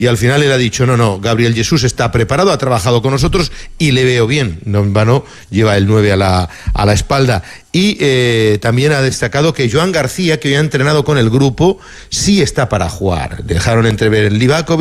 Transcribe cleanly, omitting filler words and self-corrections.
y al final él ha dicho, no, Gabriel Jesús está preparado, ha trabajado con nosotros y le veo bien. No en vano lleva el 9 a la espalda. Y también ha destacado que Joan García, que hoy ha entrenado con el grupo, sí está para jugar. Dejaron entrever Livakovic